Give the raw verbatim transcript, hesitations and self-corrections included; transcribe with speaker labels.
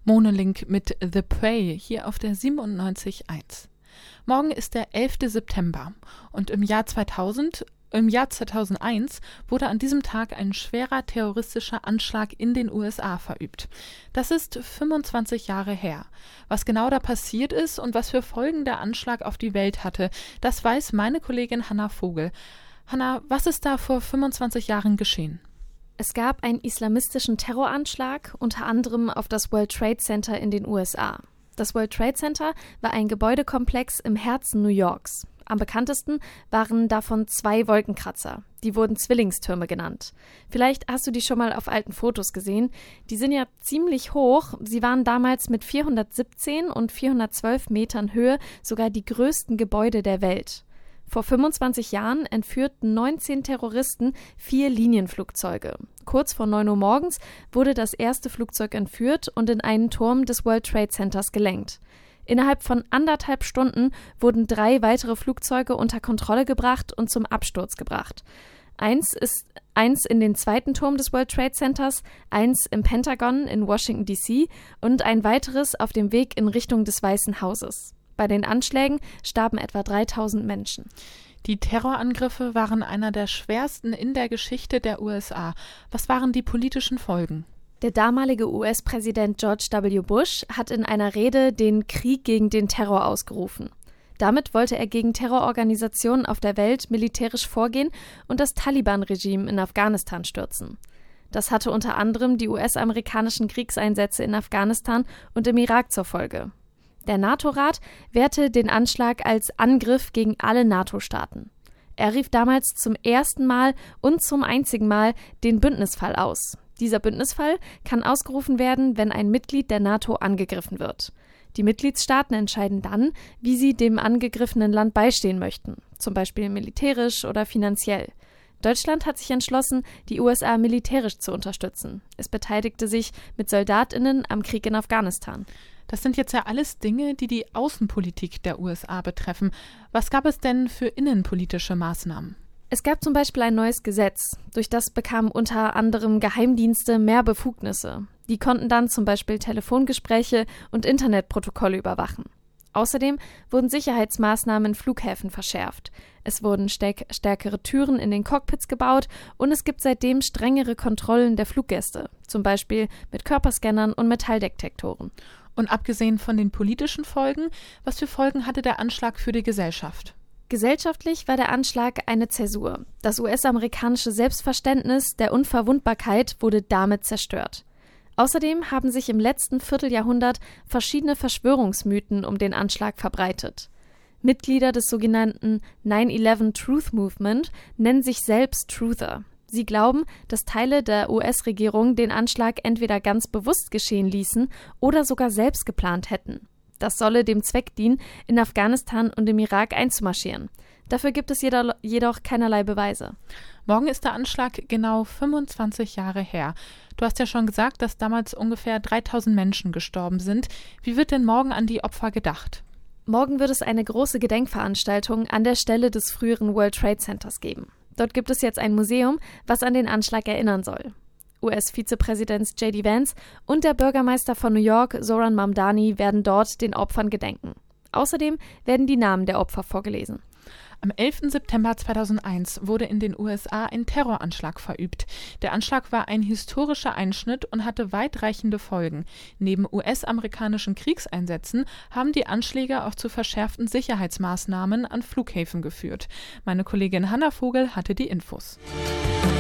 Speaker 1: Monolink mit The Prey hier auf der siebenundneunzig Komma eins. Morgen ist der elfter September und im Jahr zweitausend, im Jahr zweitausendeins wurde an diesem Tag ein schwerer terroristischer Anschlag in den U S A verübt. Das ist fünfundzwanzig Jahre her. Was genau da passiert ist und was für Folgen der Anschlag auf die Welt hatte, das weiß meine Kollegin Hanna Vogel. Hanna, was ist da vor fünfundzwanzig Jahren geschehen?
Speaker 2: Es gab einen islamistischen Terroranschlag, unter anderem auf das World Trade Center in den U S A. Das World Trade Center war ein Gebäudekomplex im Herzen New Yorks. Am bekanntesten waren davon zwei Wolkenkratzer. Die wurden Zwillingstürme genannt. Vielleicht hast du die schon mal auf alten Fotos gesehen. Die sind ja ziemlich hoch. Sie waren damals mit vierhundertsiebzehn und vierhundertzwölf Metern Höhe sogar die größten Gebäude der Welt. Vor fünfundzwanzig Jahren entführten neunzehn Terroristen vier Linienflugzeuge. Kurz vor neun Uhr morgens wurde das erste Flugzeug entführt und in einen Turm des World Trade Centers gelenkt. Innerhalb von anderthalb Stunden wurden drei weitere Flugzeuge unter Kontrolle gebracht und zum Absturz gebracht. Eins ist eins in den zweiten Turm des World Trade Centers, eins im Pentagon in Washington D C und ein weiteres auf dem Weg in Richtung des Weißen Hauses. Bei den Anschlägen starben etwa dreitausend Menschen.
Speaker 1: Die Terrorangriffe waren einer der schwersten in der Geschichte der U S A. Was waren die politischen Folgen?
Speaker 2: Der damalige U S-Präsident George W. Bush hat in einer Rede den Krieg gegen den Terror ausgerufen. Damit wollte er gegen Terrororganisationen auf der Welt militärisch vorgehen und das Taliban-Regime in Afghanistan stürzen. Das hatte unter anderem die U S-amerikanischen Kriegseinsätze in Afghanistan und im Irak zur Folge. Der NATO-Rat wehrte den Anschlag als Angriff gegen alle NATO-Staaten. Er rief damals zum ersten Mal und zum einzigen Mal den Bündnisfall aus. Dieser Bündnisfall kann ausgerufen werden, wenn ein Mitglied der NATO angegriffen wird. Die Mitgliedstaaten entscheiden dann, wie sie dem angegriffenen Land beistehen möchten, zum Beispiel militärisch oder finanziell. Deutschland hat sich entschlossen, die U S A militärisch zu unterstützen. Es beteiligte sich mit SoldatInnen am Krieg in Afghanistan.
Speaker 1: Das sind jetzt ja alles Dinge, die die Außenpolitik der U S A betreffen. Was gab es denn für innenpolitische Maßnahmen?
Speaker 2: Es gab zum Beispiel ein neues Gesetz. Durch das bekamen unter anderem Geheimdienste mehr Befugnisse. Die konnten dann zum Beispiel Telefongespräche und Internetprotokolle überwachen. Außerdem wurden Sicherheitsmaßnahmen in Flughäfen verschärft. Es wurden stä- stärkere Türen in den Cockpits gebaut und es gibt seitdem strengere Kontrollen der Fluggäste, zum Beispiel mit Körperscannern und Metalldetektoren.
Speaker 1: Und abgesehen von den politischen Folgen, was für Folgen hatte der Anschlag für die Gesellschaft?
Speaker 2: Gesellschaftlich war der Anschlag eine Zäsur. Das U S-amerikanische Selbstverständnis der Unverwundbarkeit wurde damit zerstört. Außerdem haben sich im letzten Vierteljahrhundert verschiedene Verschwörungsmythen um den Anschlag verbreitet. Mitglieder des sogenannten nine eleven Truth Movement nennen sich selbst Truther. Sie glauben, dass Teile der U S-Regierung den Anschlag entweder ganz bewusst geschehen ließen oder sogar selbst geplant hätten. Das solle dem Zweck dienen, in Afghanistan und im Irak einzumarschieren. Dafür gibt es jeder, jedoch keinerlei Beweise.
Speaker 1: Morgen ist der Anschlag genau fünfundzwanzig Jahre her. Du hast ja schon gesagt, dass damals ungefähr dreitausend Menschen gestorben sind. Wie wird denn morgen an die Opfer gedacht?
Speaker 2: Morgen wird es eine große Gedenkveranstaltung an der Stelle des früheren World Trade Centers geben. Dort gibt es jetzt ein Museum, was an den Anschlag erinnern soll. U S-Vizepräsident J D Vance und der Bürgermeister von New York, Zoran Mamdani, werden dort den Opfern gedenken. Außerdem werden die Namen der Opfer vorgelesen.
Speaker 1: Am elfter September zweitausendeins wurde in den U S A ein Terroranschlag verübt. Der Anschlag war ein historischer Einschnitt und hatte weitreichende Folgen. Neben U S-amerikanischen Kriegseinsätzen haben die Anschläge auch zu verschärften Sicherheitsmaßnahmen an Flughäfen geführt. Meine Kollegin Hanna Vogel hatte die Infos.